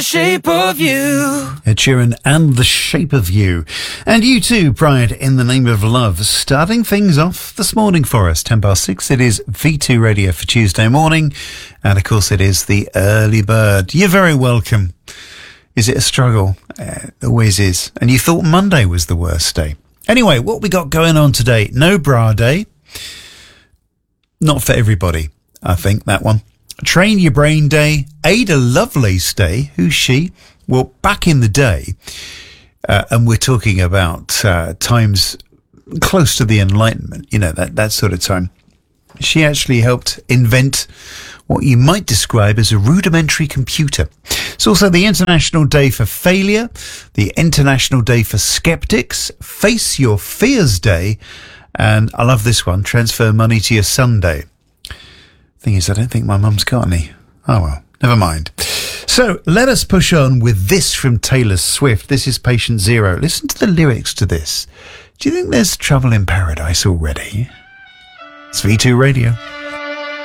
Shape of You. Ed Sheeran and The Shape of You. And you too, Pride in the Name of Love. Starting things off this morning for us, 6:10. It is V2 Radio for Tuesday morning. And of course it is the early bird. You're very welcome. Is it a struggle? It always is. And you thought Monday was the worst day. Anyway, what we got going on today? No bra day. Not for everybody, I think, that one. Train Your Brain Day, Ada Lovelace Day. Who's she? Well, back in the day, and we're talking about times close to the Enlightenment, you know, that sort of time. She actually helped invent what you might describe as a rudimentary computer. It's also the International Day for Failure, the International Day for Skeptics, Face Your Fears Day, and I love this one, Transfer Money to Your Sunday. Thing is, I don't think my mum's got any. Oh well, never mind. So let us push on with this from Taylor Swift. This is Patient Zero. Listen to the lyrics to this. Do you think there's trouble in paradise already? It's V2 Radio.